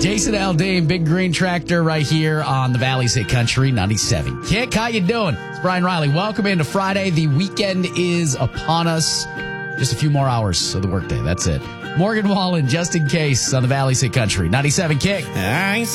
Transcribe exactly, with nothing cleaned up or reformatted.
Jason Aldean, Big Green Tractor right here on the Valley's Hit Country ninety-seven. Kick, how you doing? It's Brian Riley. Welcome into Friday. The weekend is upon us. Just a few more hours of the workday. That's it. Morgan Wallen, just in case, on the Valley's Hit Country ninety-seven. Kick. I